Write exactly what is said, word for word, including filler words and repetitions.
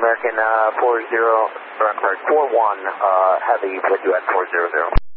American uh, four zero, or I'm sorry, four one uh, Heavy, put you at four zero zero.